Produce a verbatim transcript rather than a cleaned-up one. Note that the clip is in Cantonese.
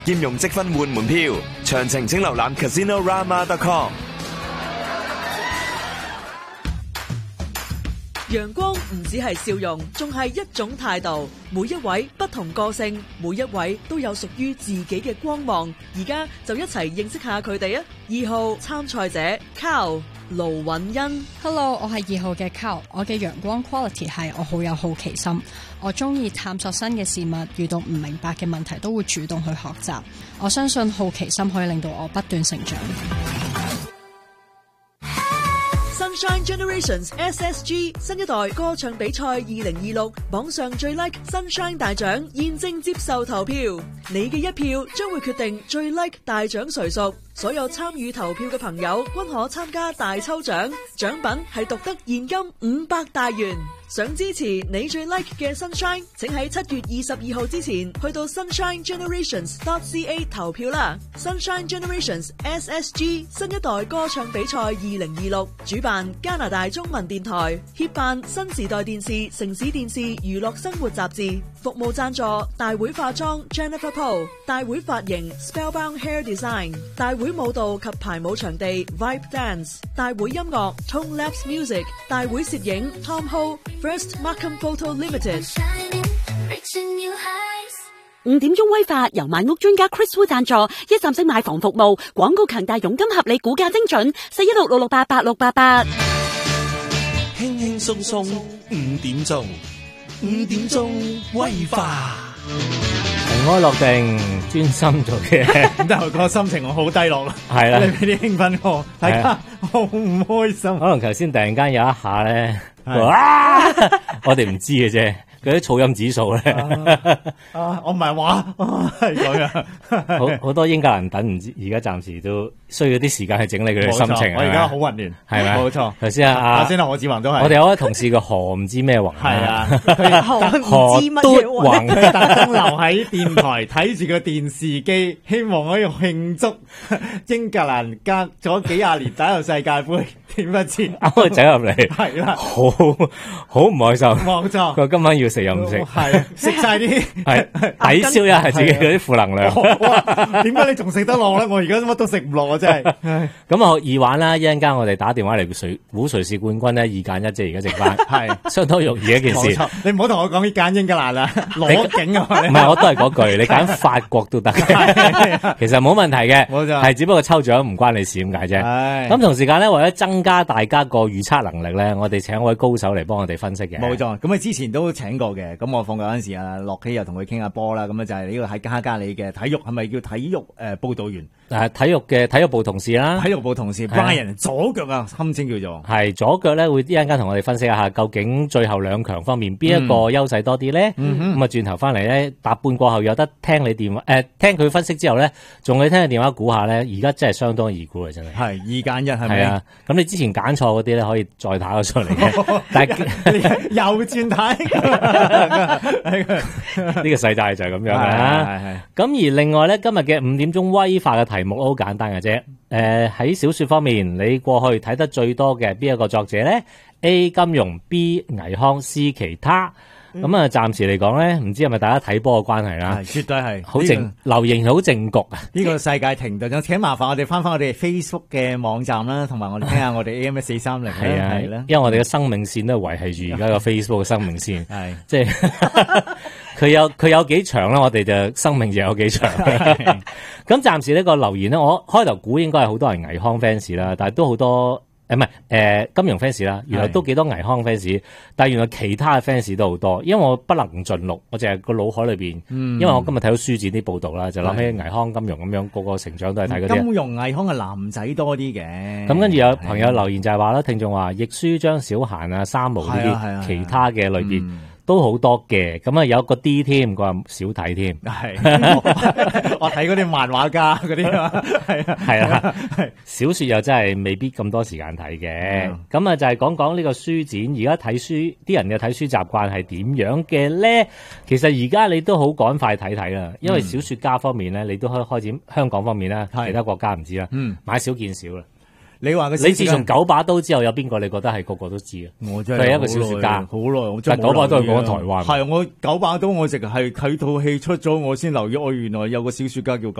兼用積分換門票，詳情請瀏覽 casinorama dot com。 陽光唔只係笑容，仲係一種態度。每一位不同個性，每一位都有屬於自己嘅光芒。而家就一齊認識下佢哋啊！二號參賽者 Carl 盧允欣。 Hello， 我係二號嘅 Carl。我嘅陽光 quality 係我好有好奇心，我中意探索新嘅事物，遇到唔明白嘅問題都會主動去學習。我相信好奇心可以令到我不斷成長。 Sunshine Generations S S G 新一代歌唱比賽二零二六榜上最 like Sunshine 大獎現正接受投票，你嘅一票將會決定最 like 大獎誰屬。所有參與投票嘅朋友均可參加大抽獎，獎品係獨得現金五百大元。想支持你最 like 嘅 Sunshine， 請喺七月二十二號之前去到 sunshine generations dot c a 投票啦。Sunshine Generations S S G 新一代歌唱比賽二零二六主辦加拿大中文電台，協辦新時代電視、城市電視娛樂生活雜誌，服務贊助大會化妝 Jennifer Poe， 大會髮型 Spellbound Hair Design， 大會舞蹈及排舞場地 Vibe Dance， 大會音樂 Tone Labs Music， 大會攝影 Tom Ho。First Markham Photo Limited。 五點鐘威化由買屋專家 Chris Wu 贊助，一站式買房服務，廣告強大，佣金合理，估價精準，四一六六六八八六八八。 輕輕鬆鬆五點鐘，五點鐘威化。 塵埃落定，專心做嘢。 咁但係個心情我好低落咯。 係啦， 你俾啲興奮我，大家好唔開心。 可能頭先突然間有一下咧，哇！我哋唔知嘅啫。嗰啲噪音指數咧， 啊，我唔係話係咁樣， 好好多英格蘭等唔知，而家暫時都需要啲時間去整理佢嘅心情。 我而家好混亂， 係咪？ 冇錯。 頭先啊， 頭先啊，何志宏都係。 我哋有位同事個何唔知咩宏， 係啊， 何唔知乜嘢宏，佢特登留喺電台睇住個電視機，希望可以慶祝英格蘭隔咗幾廿年打入世界盃。點不知啱佢走入嚟， 係啦， 好好唔開心。 冇錯， 佢今晚要食又唔食， 係食晒啲， 係抵消一下自己嗰啲負能量。 點解你仲食得落咧？我而家乜都食唔落啊！真係。 咁啊，易玩啦！一陣間我哋打電話嚟誰估誰是冠軍咧？二揀一，即係而家剩翻，係相當容易一件事。 你唔好同我講揀英格蘭啦，攞景啊！ 唔係，我都係嗰句，你揀法國都得。其實冇問題嘅， 冇錯， 係只不過抽獎唔關你事咁解啫。咁同時間咧，為咗增加大家個預測能力咧，我哋請一位高手嚟幫我哋分析嘅。 冇錯，咁啊之前都請過嘅，咁我放假嗰陣時啊，洛希又同佢傾下波啦，咁啊就係呢個喺加加里嘅體育，係咪叫體育誒報導員？ 誒，體育嘅體育部同事啦， 體育部同事 Brian 左腳啊，堪稱叫做係左腳咧，會一陣間同我哋分析一下，究竟最後兩強方面邊一個優勢多啲咧？咁啊轉頭翻嚟咧，搭半過後有得聽你電話，誒聽佢分析之後咧，仲可以聽佢電話估下咧，而家真係相當易估啊！真係係二揀一係咪啊？咁你之前揀錯嗰啲咧，可以再打咗出嚟嘅，但係又轉睇呢個世界就係咁樣啦。係係。咁而另外咧，今日嘅五點鐘威化嘅題目都好簡單嘅啫。誒、呃、喺小說方面，你過去睇得最多嘅邊一個作者咧 ？A. 金庸 ，B. 倪匡 ，C. 其他。咁啊、嗯，暫時嚟講咧，唔知係咪大家睇波嘅關係啦？ 絕對係好靜，留言好靜局啊！ 呢個世界停頓咗，請麻煩我哋翻翻我哋 Facebook 嘅網站啦，同埋我哋聽下我哋 A M 四三零係啊，係啦， 因為我哋嘅生命線都係維繫住而家個 Facebook 嘅生命線，係即係佢有佢有幾長啦，我哋就生命就有幾長。咁暫時呢個留言咧，我開頭估應該係好多人倪匡 fans 啦，但係都好多。誒唔係誒金庸 fans 啦，原來都幾多倪匡 fans， 但係原來其他嘅 fans 都好多，因為我不能盡錄，我淨係個腦海裏邊，嗯、因為我今日睇到書展啲報道啦，就諗起倪匡、金庸咁樣，個個成長都係睇嗰啲。金庸、倪匡係男仔多啲嘅。咁跟住有朋友留言就係話啦，聽眾話，亦舒、張小嫻啊、三毛呢啲其他嘅裏邊。都好多嘅，咁啊有一個 D 添，個少睇添。係， 我睇嗰啲漫畫家嗰啲啊，係啊， 係啦，小說又真係未必咁多時間睇嘅。咁啊、嗯、就係講講呢個書展，而家睇書啲人嘅睇書習慣係點樣嘅咧？其實而家你都好趕快睇睇啦，因為小說家方面咧，你都可以開展香港方面啦，其他國家唔知啦，嗯，買少見少啦。 你話嘅你自從九把刀之後，有邊個你覺得係個個都知啊？ 我真係佢係一個小說家， 好耐，我真係九把刀係講台灣。 係我九把刀，我直係佢套戲出咗，我先留意。我原來有個小說家叫。